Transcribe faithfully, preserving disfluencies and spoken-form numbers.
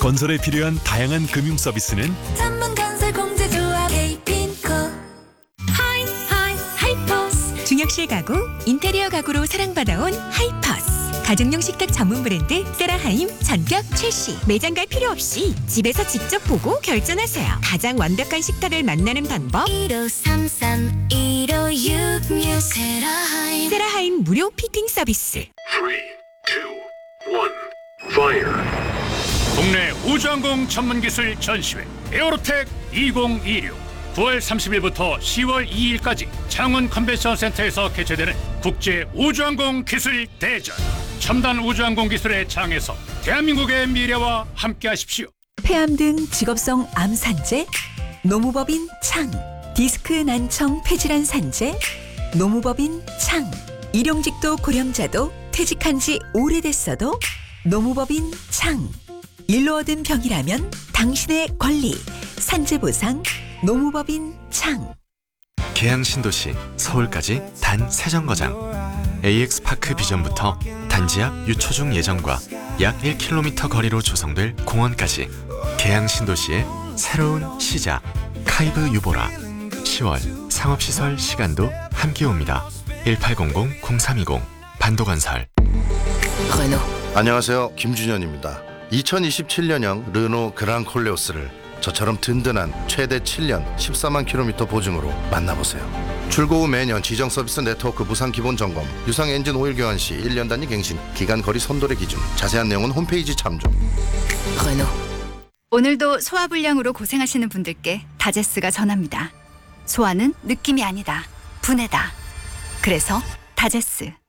건설에 필요한 다양한 금융 서비스는 전문건설 공제조합 에이핀코. 하이 하이 하이퍼스. 중역실 가구, 인테리어 가구로 사랑받아온 하이퍼스. 가정용 식탁 전문 브랜드 세라하임 전격 출시. 매장 갈 필요 없이 집에서 직접 보고 결정하세요. 가장 완벽한 식탁을 만나는 방법. 일오삼삼 일오육육 세라하임. 세라하임 무료 피팅 서비스. three, two, one, fire. 국내 우주항공 전문기술 전시회 에어로텍 이천이십육 구월 삼십일부터 시월 이일까지 창원 컨벤션센터에서 개최되는 국제 우주항공 기술 대전. 첨단 우주항공 기술의 장에서 대한민국의 미래와 함께하십시오. 폐암 등 직업성 암 산재, 노무법인 창, 디스크 난청 폐질환 산재, 노무법인 창, 일용직도 고령자도 퇴직한 지 오래됐어도 노무법인 창. 일로 얻은 병이라면 당신의 권리, 산재보상, 노무법인 창. 계양 신도시 서울까지 단 세 정거장. 에이엑스파크 비전부터 단지 앞 유초중 예정과 약 일 킬로미터 거리로 조성될 공원까지 계양 신도시의 새로운 시작. 카이브 유보라. 시월 상업시설 시간도 함께 옵니다. 일팔공공 공삼이공 반도건설. 르노. 안녕하세요, 김준현입니다. 이천이십칠년형 르노 그랑 콜레오스를 저처럼 든든한 최대 칠 년 십사만 킬로미터 보증으로 만나보세요. 출고 후 매년 지정 서비스 네트워크 무상 기본 점검, 유상 엔진 오일 교환 시 일 년 단위 갱신, 기간 거리 선도의 기준, 자세한 내용은 홈페이지 참조. 르노. 오늘도 소화불량으로 고생하시는 분들께 다제스가 전합니다. 소화는 느낌이 아니다, 분해다. 그래서 다제스.